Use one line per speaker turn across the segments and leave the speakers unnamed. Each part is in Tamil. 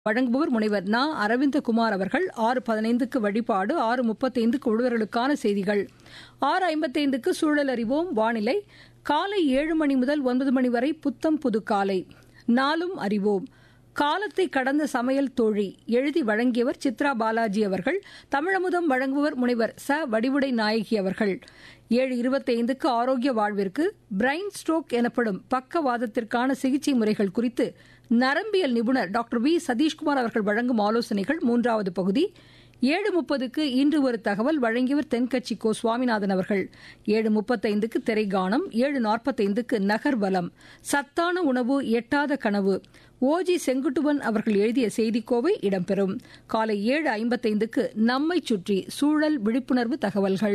வழங்குபவர் முனைவர் நா. அரவிந்தகுமார் அவர்கள். 6:15க்கு வழிபாடு, 6:35க்கு உழவர்களுக்கான செய்திகள், 6:55க்கு சூழல் அறிவோம், வானிலை, காலை 7 மணி முதல் 9 மணி வரை புத்தம் புது காலை, நாளும் அறிவோம், காலத்தை கடந்த சமையல் தோழி, எழுதி வழங்கியவர் சித்ரா பாலாஜி அவர்கள். தமிழமுதம் வழங்குபவர் முனைவர் ச. வடிவுடை நாயகி அவர்கள். 7:25க்கு ஆரோக்கிய வாழ்விற்கு பிரைன் ஸ்ட்ரோக் எனப்படும் பக்கவாதத்திற்கான சிகிச்சை முறைகள் குறித்து நரம்பியல் நிபுணர் டாக்டர் வி. சதீஷ்குமார் அவர்கள் வழங்கும் ஆலோசனைகள் 3வது பகுதி. 7:30க்கு இன்று ஒரு தகவல், வழங்கியவர் தென்கட்சி கோ. சுவாமிநாதன் அவர்கள். 7:35க்கு திரைகானம், 7:45க்கு நகர்வலம், சத்தான உணவு எட்டாத கனவு, ஓஜி செங்குட்டுவன் அவர்கள் எழுதிய செய்திக்கோவை இடம்பெறும். காலை 7:55க்கு நம்மை சுற்றி சூழல் விழிப்புணர்வு தகவல்கள்.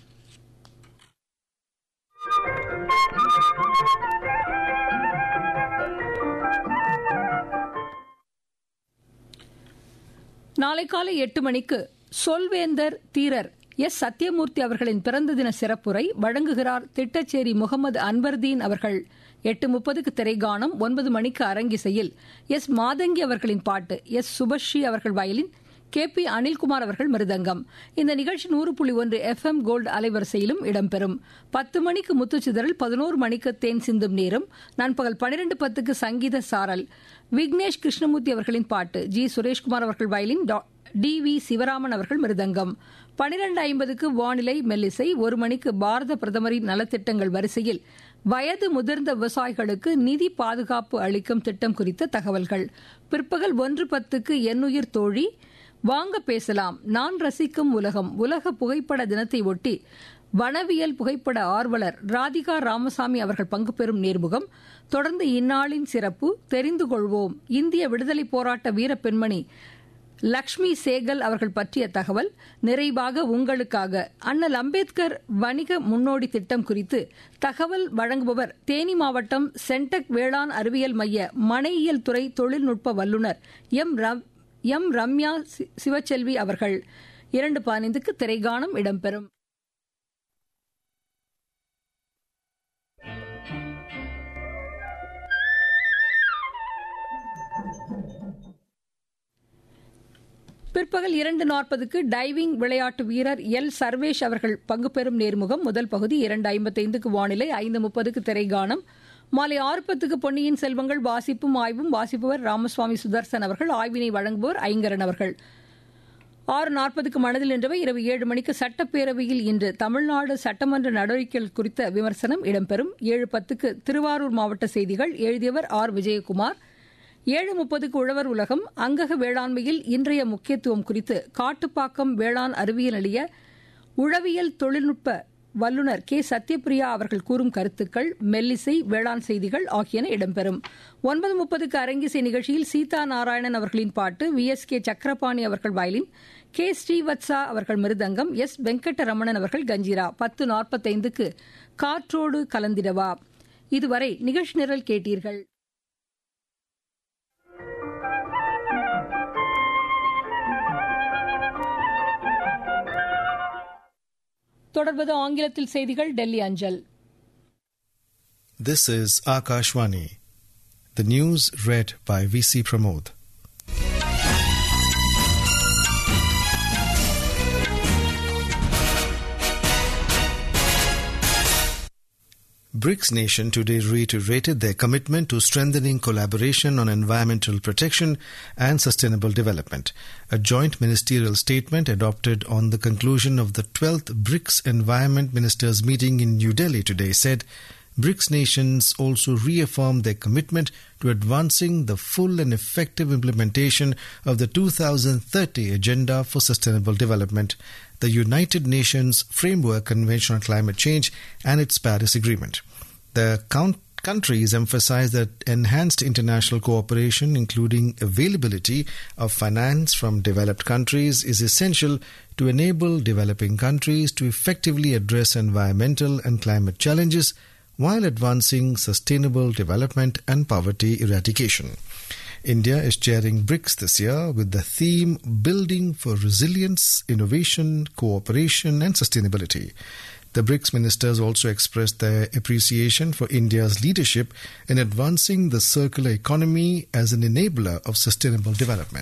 நாளை காலை 8 மணிக்கு சொல்வேந்தர் தீரர் எஸ். சத்யமூர்த்தி அவர்களின் பிறந்த தின சிறப்புரை வழங்குகிறார் திட்டச்சேரி முகமது அன்வர்தீன் அவர்கள். 8:30க்கு திரைகானம், 9 மணிக்கு அரங்கிசையில் எஸ். மாதங்கி அவர்களின் பாட்டு, எஸ். சுபஸ்ரீ அவர்கள் வயலின், கே. பி. அனில்குமார் அவர்கள் மிருதங்கம். இந்த நிகழ்ச்சி 100.1 FM கோல்டு அலைவரிசையிலும் இடம்பெறும். 10 மணிக்கு முத்துச்சிதறல், 11 மணிக்கு தேன் சிந்தும் நேரம், நண்பகல் 12:10க்கு சங்கீத சாரல், விக்னேஷ் கிருஷ்ணமூர்த்தி அவர்களின் பாட்டு, ஜி. சுரேஷ்குமார் அவர்கள் வயலின், டி. வி. சிவராமன் அவர்கள் மிருதங்கம். 12:50க்கு வானிலை மெல்லிசை, 1 மணிக்கு பாரத பிரதமரின் நலத்திட்டங்கள் வரிசையில் வயது முதிர்ந்த விவசாயிகளுக்கு நிதி பாதுகாப்பு அளிக்கும் திட்டம் குறித்த தகவல்கள். பிற்பகல் 1:10க்கு என்னுயிர் தோழி, வாங்க பேசலாம், நான் ரசிக்கும் உலகம், உலக புகைப்பட தினத்தை ஒட்டி வனவியல் புகைப்பட ஆர்வலர் ராதிகா ராமசாமி அவர்கள் பங்கு பெறும் நேர்முகம். தொடர்ந்து இந்நாளின் சிறப்பு தெரிந்து கொள்வோம், இந்திய விடுதலை போராட்ட வீர பெண்மணி லக்ஷ்மி சேகல் அவர்கள் பற்றிய தகவல். நிறைவாக உங்களுக்காக அண்ணல் அம்பேத்கர் வணிக முன்னோடி திட்டம் குறித்து தகவல் வழங்குபவர் தேனி மாவட்டம் சென்டக் வேளாண் அறிவியல் மைய மனையியல் துறை தொழில்நுட்ப வல்லுநர் எம். ரம்யா சிவச்செல்வி அவர்கள். 2:15க்கு திரைகானம் இடம்பெறும். பிற்பகல் 2:40க்கு டைவிங் விளையாட்டு வீரர் எல். சர்வேஷ் அவர்கள் பங்கு பெறும் நேர்முகம் முதல் பகுதி. 2:55க்கு வானிலை, 5:30க்கு திரைகானம், மாலை 6:10க்கு பொன்னியின் செல்வங்கள் வாசிப்பும் ஆய்வும், வாசிப்பவர் ராமசுவாமி சுதர்சன் அவர்கள், ஆய்வினை வழங்குபவர் ஐங்கரன் அவர்கள். 6:40க்கு மனதில் நின்றவை. இரவு 7 மணிக்கு சட்டப்பேரவையில் இன்று தமிழ்நாடு சட்டமன்ற நடவடிக்கைகள் குறித்த விமர்சனம் இடம்பெறும். 7:10க்கு திருவாரூர் மாவட்ட செய்திகள், எழுதியவர் ஆர். விஜயகுமார். 7:30க்கு உழவர் உலகம், அங்கக வேளாண்மையில் இன்றைய முக்கியத்துவம் குறித்து காட்டுப்பாக்கம் வேளாண் அறிவியல் நிலைய உழவியல் தொழில்நுட்ப வல்லுநர் கே. சத்யபிரியா அவர்கள் கூறும் கருத்துக்கள், மெல்லிசை, வேளாண் செய்திகள் ஆகியன இடம்பெறும். 9:30க்கு அரங்கிசை நிகழ்ச்சியில் சீதா நாராயணன் அவர்களின் பாட்டு, VSK சக்கரபாணி அவர்கள் வயலின், கே. ஸ்ரீவத்சா அவர்கள் மிருதங்கம், எஸ். வெங்கடரமணன் அவர்கள் கஞ்சிரா. 10:45க்கு காற்றோடு கலந்திடவா. இதுவரை நிகழ்ச்சி நிரல் கேட்டீர்கள். தொடர்வது ஆங்கிலத்தில் செய்திகள், டெல்லி அஞ்சல்.
This is Akashvani. The news read by V.C. Pramod. BRICS nation today reiterated their commitment to strengthening collaboration on environmental protection and sustainable development. A joint ministerial statement adopted on the conclusion of the 12th BRICS Environment Ministers meeting in New Delhi today said BRICS nations also reaffirmed their commitment to advancing the full and effective implementation of the 2030 Agenda for Sustainable Development, the United Nations Framework Convention on Climate Change and its Paris Agreement. The countries emphasized that enhanced international cooperation, including availability of finance from developed countries, is essential to enable developing countries to effectively address environmental and climate challenges while advancing sustainable development and poverty eradication. India is chairing BRICS this year with the theme Building for Resilience, Innovation, Cooperation and Sustainability. The BRICS ministers also expressed their appreciation for India's leadership in advancing the circular economy as an enabler of sustainable development.